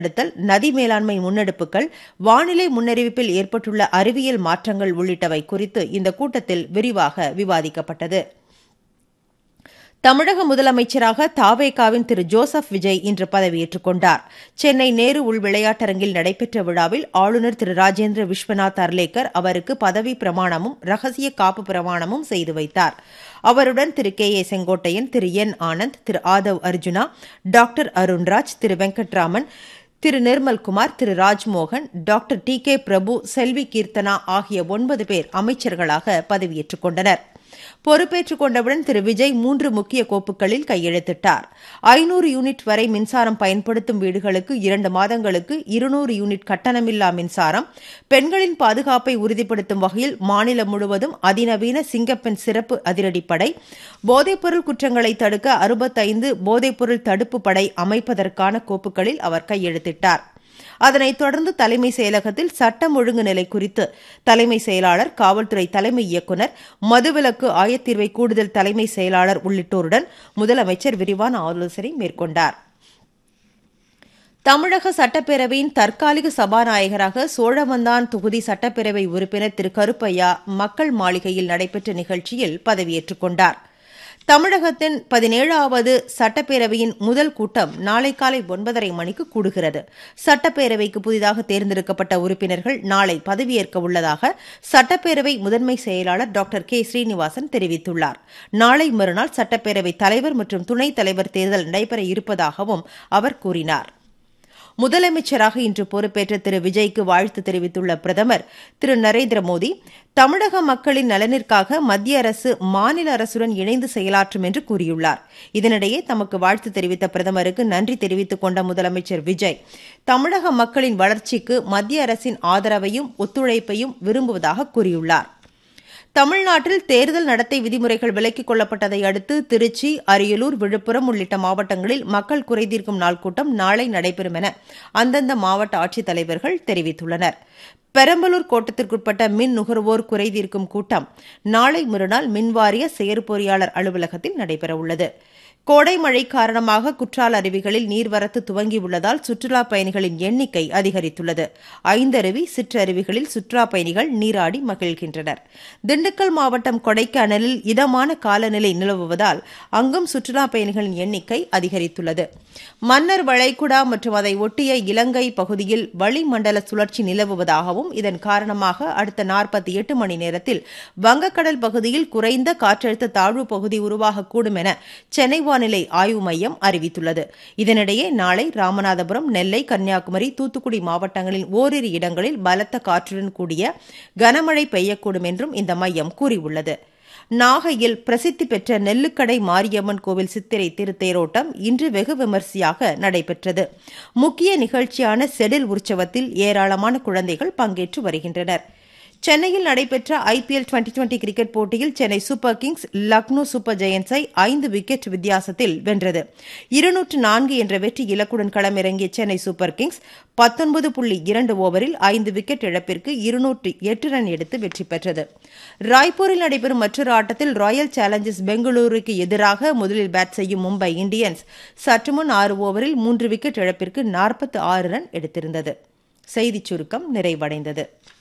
தடுத்தல், நதி மேலாண்மை முன்னெடுப்புகள், வானிலை முன்னறிவிப்பில் ஏற்பட்டுள்ள அறிவியல் மாற்றங்கள் உள்ளிட்டவை குறித்து இந்த கூட்டத்தில் விரிவாக விவாதிக்கப்பட்டது. தமிழக முதலமைச்சராக தவேகாவின் திரு ஜோசப் விஜய் இன்று பதவியேற்றுக் கொண்டார். சென்னை நேரு உள் விளையாட்டரங்கில் நடைபெற்ற விழாவில் ஆளுநர் திரு ராஜேந்திர விஸ்வநாத் அர்லேக்கர் அவருக்கு பதவி பிரமாணமும் ரகசிய காப்பு பிரமாணமும் செய்து வைத்தார். அவருடன் திரு K A Sengottaiyan, Thiru N Anand, Thiru Aadhav Arjuna, doctor Arunraj, Thiru Venkatraman, Thiru Nirmalkumar, Thiru Rajmohan, doctor D K பிரபு, செல்வி கீர்த்தனா ஆகிய 9 பேர் அமைச்சர்களாக பதவியேற்றுக் கொண்டனர். பொறுப்பேற்றுக் கொண்டவுடன் திரு விஜய் 3 முக்கிய கோப்புகளில் கையெழுத்திட்டார். 500 யூனிட் வரை மின்சாரம் பயன்படுத்தும் வீடுகளுக்கு 2 மாதங்களுக்கு 200 யூனிட் கட்டணமில்லா மின்சாரம், பெண்களின் பாதுகாப்பை உறுதிப்படுத்தும் வகையில் மாநிலம் முழுவதும் அதிநவீன சிங்கப்பெண் சிறப்பு அதிரடிப்படை, போதைப்பொருள் குற்றங்களை தடுக்க 65 போதைப்பொருள் தடுப்பு படை அமைப்பதற்கான கோப்புகளில் அவர் கையெழுத்திட்டார். அதனைத் தொடர்ந்து தலைமை செயலகத்தில் சட்டம் ஒழுங்கு நிலை குறித்து தலைமை செயலாளர், காவல்துறை தலைமை இயக்குநர், மதுவிலக்கு ஆயத்தீர்வை கூடுதல் தலைமை செயலாளர் உள்ளிட்டோருடன் முதலமைச்சர் விரிவான ஆலோசனை மேற்கொண்டார். தமிழக சட்டப்பேரவையின் தற்காலிக சபாநாயகராக சோழவந்தான் தொகுதி சட்டப்பேரவை உறுப்பினர் திரு கருப்பையா மக்கள் மாளிகையில் நடைபெற்ற நிகழ்ச்சியில் பதவியேற்றுக் கொண்டார். தமிழகத்தின் 17வது சட்டப்பேரவையின் முதல் கூட்டம் நாளை காலை 9:30 மணிக்கு கூடுகிறது. சட்டப்பேரவைக்கு புதிதாக தேர்ந்தெடுக்கப்பட்ட உறுப்பினர்கள் நாளை பதவியேற்க உள்ளதாக சட்டப்பேரவை முதன்மை செயலாளர் டாக்டர் கே ஸ்ரீனிவாசன் தெரிவித்துள்ளார். நாளை மறுநாள் சட்டப்பேரவை தலைவர் மற்றும் துணைத் தலைவர் தேர்தல் நடைபெற இருப்பதாகவும் அவர் கூறினார். முதலமைச்சராக இன்று பொறுப்பேற்ற திரு விஜய்க்கு வாழ்த்து தெரிவித்துள்ள பிரதமர் திரு நரேந்திர மோடி, தமிழக மக்களின் நலனிற்காக மத்திய அரசு மாநில அரசுடன் இணைந்து செயலாற்றும் என்று கூறியுள்ளார். இதனிடையே தமக்கு வாழ்த்து தெரிவித்த பிரதமருக்கு நன்றி தெரிவித்துக் கொண்ட முதலமைச்சர் விஜய், தமிழக மக்களின் வளர்ச்சிக்கு மத்திய அரசின் ஆதரவையும் ஒத்துழைப்பையும் விரும்புவதாக கூறியுள்ளார். தமிழ்நாட்டில் தேர்தல் நடத்தை விதிமுறைகள் விலக்கிக் கொள்ளப்பட்டதை அடுத்து திருச்சி, அரியலூர், விழுப்புரம் உள்ளிட்ட மாவட்டங்களில் மக்கள் குறைதீர்க்கும் நாள் கூட்டம் நாளை நடைபெறும் என அந்தந்த மாவட்ட ஆட்சித் தலைவர்கள் தெரிவித்துள்ளனர். பெரம்பலூர் கோட்டத்திற்குட்பட்ட மின் நுகர்வோர் குறைதீர்க்கும் கூட்டம் நாளை மறுநாள் மின்வாரிய செயற்பொறியாளர் அலுவலகத்தில் நடைபெறவுள்ளது. கோடை மழை காரணமாக குற்றால அருவிகளில் நீர்வரத்து துவங்கியுள்ளதால் சுற்றுலாப் பயணிகளின் எண்ணிக்கை அதிகரித்துள்ளது. 5 அருவி, சிற்றருவிகளில் சுற்றுலாப் பயணிகள் நீராடி மகிழ்கின்றனர். திண்டுக்கல் மாவட்டம் கொடைக்கானலில் இதமான காலநிலை நிலவுவதால் அங்கும் சுற்றுலாப் பயணிகளின் எண்ணிக்கை அதிகரித்துள்ளது. மன்னார் வளைகுடா மற்றும் அதை ஒட்டிய இலங்கை பகுதியில் வளிமண்டல சுழற்சி நிலவுவதாகவும் இதன் காரணமாக அடுத்த 48 மணி நேரத்தில் வங்கக்கடல் பகுதியில் குறைந்த காற்றழுத்த தாழ்வு பகுதி உருவாகக்கூடும் என சென்னை வானிலை ஆய்வு மையம் அறிவித்துள்ளது. இதனிடையே நாளை ராமநாதபுரம், நெல்லை, கன்னியாகுமரி, தூத்துக்குடி மாவட்டங்களில் ஓரிரு இடங்களில் பலத்த காற்றுடன் கூடிய கனமழை பெய்யக்கூடும் என்றும் இந்த மையம் கூறியுள்ளது. நாகையில் பிரசித்தி பெற்ற நெல்லுக்கடை மாரியம்மன் கோவில் சித்திரை திருத்தேரோட்டம் இன்று வெகு விமரிசையாக நடைபெற்றது. முக்கிய நிகழ்ச்சியான செடில் உற்சவத்தில் ஏராளமான குழந்தைகள் பங்கேற்று வருகின்றனர். சென்னையில் நடைபெற்ற IPL 2020 கிரிக்கெட் போட்டியில் Chennai super Kings Lucknow super ஜெயண்ட்ஸை 5 wicket வித்தியாசத்தில் வென்றது. 204 என்ற வெற்றி இலக்குடன் களமிறங்கிய சென்னை சூப்பர் கிங்ஸ் 19.2 ஓவரில் 5 விக்கெட் இழப்பிற்கு 208 ரன் எடுத்து வெற்றி பெற்றது. ராய்ப்பூரில் நடைபெறும் மற்றொரு ஆட்டத்தில் ராயல் சேலஞ்சர்ஸ் பெங்களூருக்கு எதிராக முதலில் பேட் செய்யும் மும்பை இந்தியன்ஸ் சற்று முன் 6 ஓவரில் 3 விக்கெட் இழப்பிற்கு 46 ரன் எடுத்திருந்தது. செய்திச் சுருக்கம் நிறைவடைந்தது.